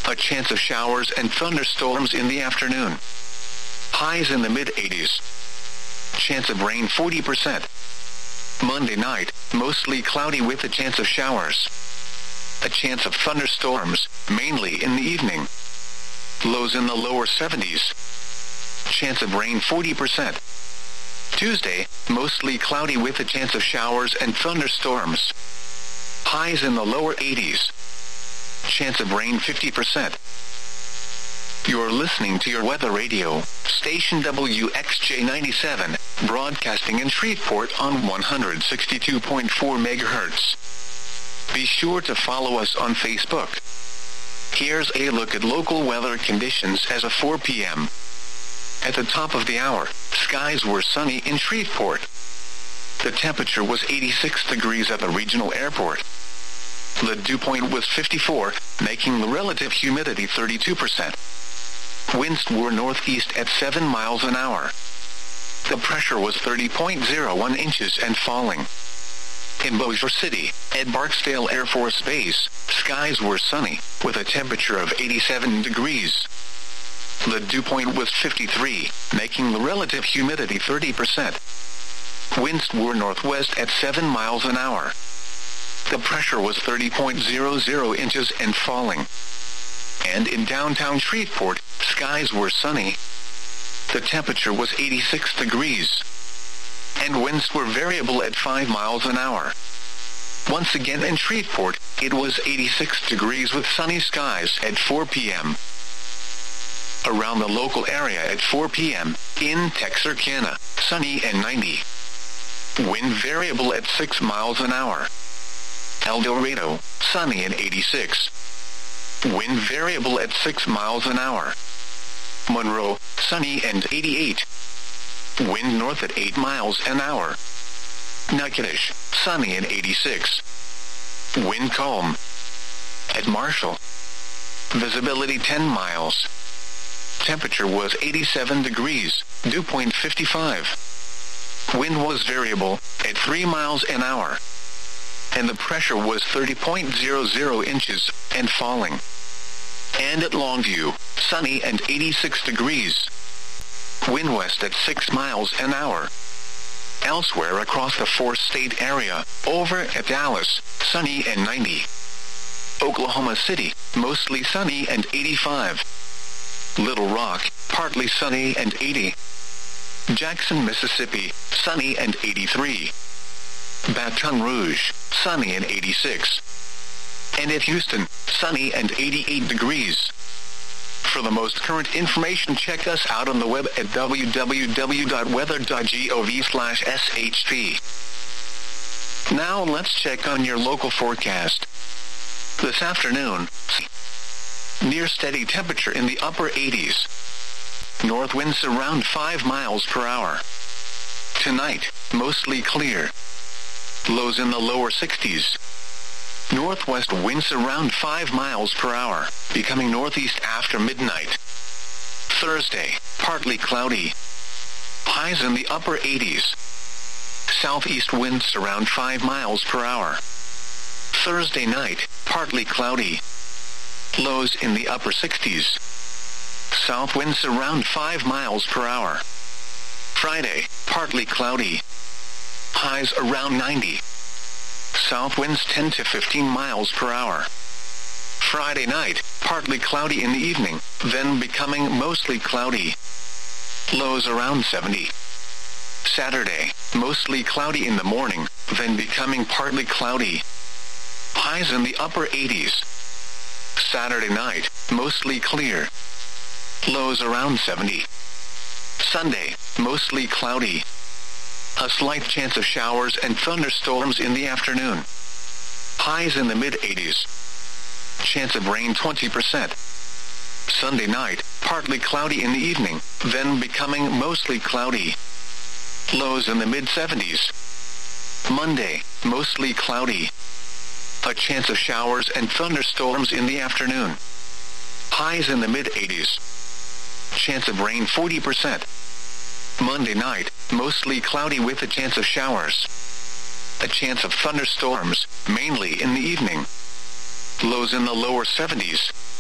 A chance of showers and thunderstorms in the afternoon. Highs in the mid-80s. Chance of rain 40%. Monday night, mostly cloudy with a chance of showers. A chance of thunderstorms, mainly in the evening. Lows in the lower 70s. Chance of rain 40%. Tuesday, mostly cloudy with a chance of showers and thunderstorms. Highs in the lower 80s. Chance of rain 50%. You're listening to your weather radio, station WXJ97, broadcasting in Shreveport on 162.4 MHz. Be sure to follow us on Facebook. Here's a look at local weather conditions as of 4 p.m. At the top of the hour, skies were sunny in Shreveport. The temperature was 86 degrees at the regional airport. The dew point was 54, making the relative humidity 32%. Winds were northeast at 7 miles an hour. The pressure was 30.01 inches and falling. In Bossier City, at Barksdale Air Force Base, skies were sunny, with a temperature of 87 degrees. The dew point was 53, making the relative humidity 30%. Winds were northwest at 7 miles an hour. The pressure was 30.00 inches and falling. And in downtown Shreveport, skies were sunny. The temperature was 86 degrees. And winds were variable at 5 miles an hour. Once again in Shreveport, it was 86 degrees with sunny skies at 4 p.m. Around the local area at 4 p.m., in Texarkana, sunny and 90. Wind variable at 6 miles an hour. El Dorado, sunny and 86. Wind variable at 6 miles an hour. Monroe, sunny and 88. Wind north at 8 miles an hour. Natchitoches, sunny and 86. Wind calm. At Marshall, visibility 10 miles. Temperature was 87 degrees, dew point 55. Wind was variable, at 3 miles an hour. And the pressure was 30.00 inches, and falling. And at Longview, sunny and 86 degrees. Wind west at 6 miles an hour. Elsewhere across the four-state area, over at Dallas, sunny and 90. Oklahoma City, mostly sunny and 85. Little Rock, partly sunny and 80. Jackson, Mississippi, sunny and 83. Baton Rouge, sunny and 86. And at Houston, sunny and 88 degrees. For the most current information, check us out on the web at www.weather.gov/SHP. Now let's check on your local forecast. This afternoon, near steady temperature in the upper 80s. North winds around 5 miles per hour. Tonight, mostly clear. Lows in the lower 60s. Northwest winds around 5 miles per hour, becoming northeast after midnight. Thursday, partly cloudy. Highs in the upper 80s. Southeast winds around 5 miles per hour. Thursday night, partly cloudy. Lows in the upper 60s. South winds around 5 miles per hour. Friday, partly cloudy. Highs around 90. South winds 10 to 15 miles per hour. Friday night, partly cloudy in the evening, then becoming mostly cloudy. Lows around 70. Saturday, mostly cloudy in the morning, then becoming partly cloudy. Highs in the upper 80s. Saturday night, mostly clear. Lows around 70. Sunday, mostly cloudy. A slight chance of showers and thunderstorms in the afternoon. Highs in the mid-80s. Chance of rain 20%. Sunday night, partly cloudy in the evening, then becoming mostly cloudy. Lows in the mid-70s. Monday, mostly cloudy. A chance of showers and thunderstorms in the afternoon. Highs in the mid-80s. Chance of rain 40%. Monday night, mostly cloudy with a chance of showers. A chance of thunderstorms, mainly in the evening. Lows in the lower 70s.